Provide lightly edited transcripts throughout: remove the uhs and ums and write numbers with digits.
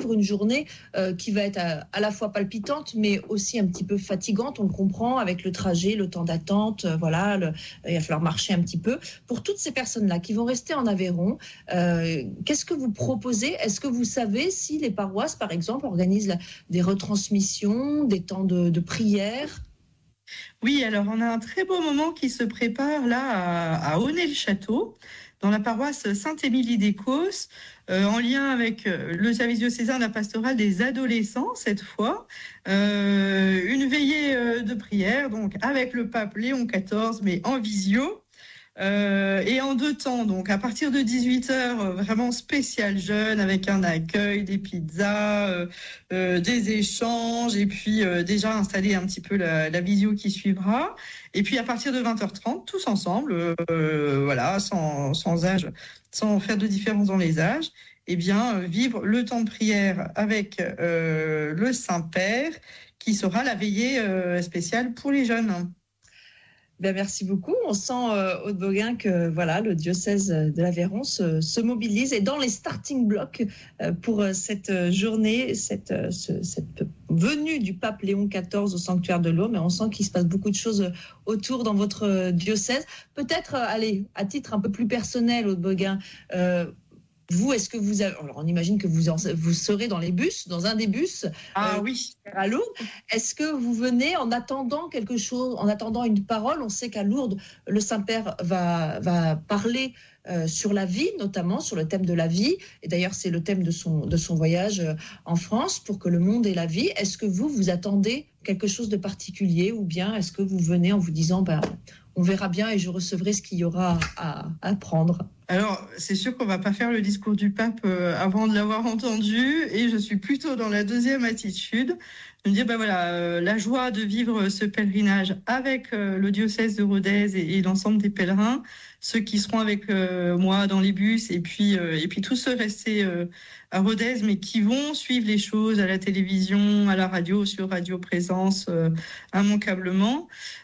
vivre une journée qui va être à la fois palpitante, mais aussi un petit peu fatigante, on le comprend, avec le trajet, le temps d'attente, il va falloir marcher un petit peu. Pour toutes ces personnes-là qui vont rester en Aveyron, qu'est-ce que vous proposez ? Est-ce que vous savez si les paroisses, par exemple, organisent des retransmissions, des temps de prière ? Oui, alors on a un très beau moment qui se prépare là à Aunay-le-Château, dans la paroisse Sainte-Émilie d'Écosse, en lien avec le service diocésain de la pastorale des adolescents cette fois. Une veillée de prière, donc avec le pape Léon XIV, mais en visio. Et en 2 temps, donc à partir de 18h, vraiment spécial jeûne, avec un accueil, des pizzas, des échanges, et puis déjà installer un petit peu la visio qui suivra. Et puis à partir de 20h30, tous ensemble, sans âge, sans faire de différence dans les âges, vivre le temps de prière avec le Saint-Père, qui sera la veillée spéciale pour les jeunes. Merci beaucoup. On sent, Aude Boguin, que le diocèse de l'Aveyron se mobilise et dans les starting blocks pour cette journée, cette venue du pape Léon XIV au sanctuaire de l'Aume. Et on sent qu'il se passe beaucoup de choses autour dans votre diocèse. Peut-être, à titre un peu plus personnel, Aude Boguin, vous, est-ce que vous avez... Alors, on imagine que vous serez dans les bus, dans un des bus. Oui. À Lourdes. Est-ce que vous venez en attendant quelque chose, en attendant une parole ? On sait qu'à Lourdes, le Saint-Père va parler sur la vie, notamment sur le thème de la vie. Et d'ailleurs, c'est le thème de son voyage en France, pour que le monde ait la vie. Est-ce que vous attendez quelque chose de particulier, ou bien est-ce que vous venez en vous disant on verra bien et je recevrai ce qu'il y aura à apprendre ? Alors, c'est sûr qu'on va pas faire le discours du pape avant de l'avoir entendu, et je suis plutôt dans la deuxième attitude, de me dire la joie de vivre ce pèlerinage avec le diocèse de Rodez et l'ensemble des pèlerins, ceux qui seront avec moi dans les bus, et puis tous ceux restés à Rodez, mais qui vont suivre les choses à la télévision, à la radio, sur Radio Présence, immanquablement.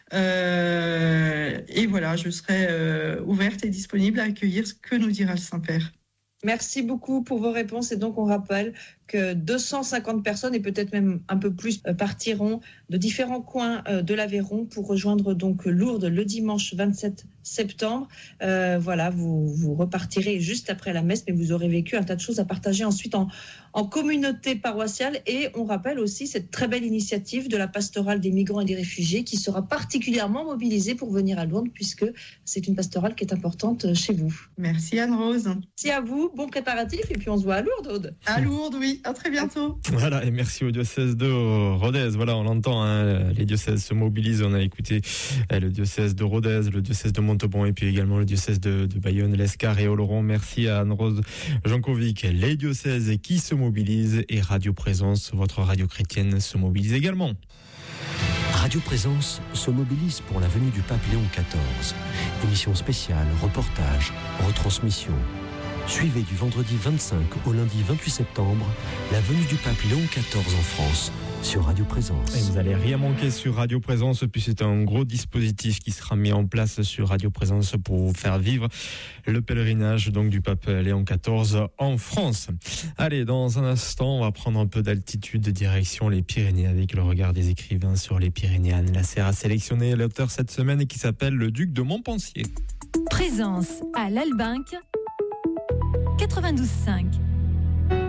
Je serai ouverte et disponible à accueillir ce que nous dira le Saint-Père. Merci beaucoup pour vos réponses. Et donc, on rappelle que 250 personnes, et peut-être même un peu plus, partiront de différents coins de l'Aveyron pour rejoindre donc Lourdes le dimanche 27 septembre. Vous repartirez juste après la messe, mais vous aurez vécu un tas de choses à partager ensuite en communauté paroissiale. Et on rappelle aussi cette très belle initiative de la pastorale des migrants et des réfugiés, qui sera particulièrement mobilisée pour venir à Lourdes, puisque c'est une pastorale qui est importante chez vous. Merci Anne-Rose. Merci à vous, bon préparatif, et puis on se voit à Lourdes, Aude. À Lourdes, oui, à très bientôt. Voilà, et merci au diocèse de Rodez. Voilà, on l'entend, les diocèses se mobilisent. On a écouté le diocèse de Rodez, le diocèse de Montauban, et puis également le diocèse de Bayonne, l'Escar et Oloron. Merci à Anne-Rose Jankovic. Les diocèses qui se mobilisent, et Radio Présence, votre radio chrétienne, se mobilise également. Radio Présence se mobilise pour la venue du pape Léon XIV. Émission spéciale, reportage, retransmission. Suivez du vendredi 25 au lundi 28 septembre la venue du pape Léon XIV en France sur Radio Présence. Et vous n'allez rien manquer sur Radio Présence, puis c'est un gros dispositif qui sera mis en place sur Radio Présence pour vous faire vivre le pèlerinage donc du pape Léon XIV en France. Allez, dans un instant, on va prendre un peu d'altitude, direction les Pyrénées, avec le regard des écrivains sur les Pyrénées. Anne Lasser a sélectionné l'auteur cette semaine qui s'appelle le Duc de Montpensier. Présence à l'Albinque 92.5.